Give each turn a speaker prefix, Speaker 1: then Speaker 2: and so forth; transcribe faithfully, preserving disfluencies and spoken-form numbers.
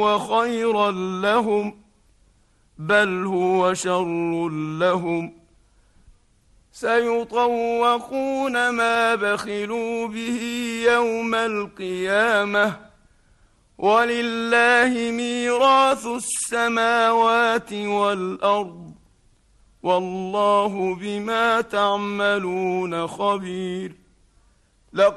Speaker 1: هو خيرا لهم بل هو شر لهم سيطوقون ما بخلوا به يوم القيامة ولله ميراث السماوات والأرض والله بما تعملون خبير.